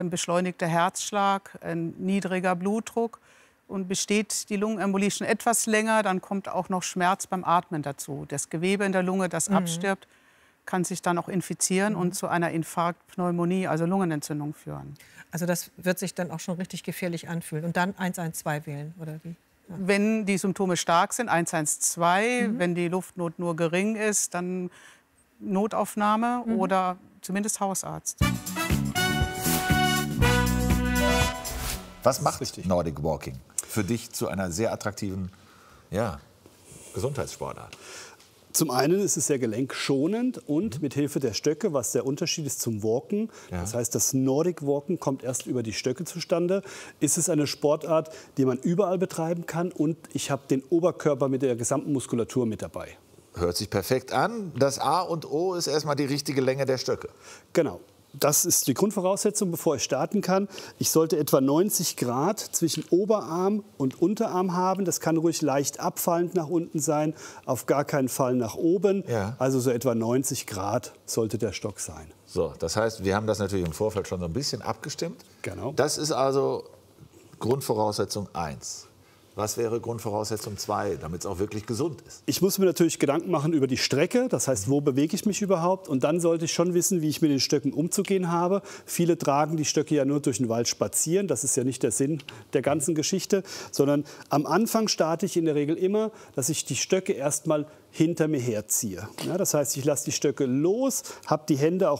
ein beschleunigter Herzschlag, ein niedriger Blutdruck. Und besteht die Lungenembolie schon etwas länger, dann kommt auch noch Schmerz beim Atmen dazu. Das Gewebe in der Lunge, das abstirbt, kann sich dann auch infizieren und zu einer Infarktpneumonie, also Lungenentzündung führen. Also das wird sich dann auch schon richtig gefährlich anfühlen. Und dann 112 wählen, oder wie? Ja. Wenn die Symptome stark sind, 112, wenn die Luftnot nur gering ist, dann Notaufnahme oder zumindest Hausarzt. Was macht Nordic Walking für dich zu einer sehr attraktiven Gesundheitssportart? Zum einen ist es sehr gelenkschonend und mit Hilfe der Stöcke, was der Unterschied ist zum Walken. Das heißt, das Nordic Walken kommt erst über die Stöcke zustande. Ist es eine Sportart, die man überall betreiben kann und ich habe den Oberkörper mit der gesamten Muskulatur mit dabei. Hört sich perfekt an. Das A und O ist erstmal die richtige Länge der Stöcke. Genau. Das ist die Grundvoraussetzung, bevor ich starten kann. Ich sollte etwa 90 Grad zwischen Oberarm und Unterarm haben. Das kann ruhig leicht abfallend nach unten sein, auf gar keinen Fall nach oben. Ja. Also so etwa 90 Grad sollte der Stock sein. So, das heißt, wir haben das natürlich im Vorfeld schon so ein bisschen abgestimmt. Genau. Das ist also Grundvoraussetzung 1. Was wäre Grundvoraussetzung 2, damit es auch wirklich gesund ist? Ich muss mir natürlich Gedanken machen über die Strecke, das heißt, wo bewege ich mich überhaupt? Und dann sollte ich schon wissen, wie ich mit den Stöcken umzugehen habe. Viele tragen die Stöcke ja nur durch den Wald spazieren, das ist ja nicht der Sinn der ganzen Geschichte, sondern am Anfang starte ich in der Regel immer, dass ich die Stöcke erstmal hinter mir herziehe. Ja, das heißt, ich lasse die Stöcke los, habe die Hände auch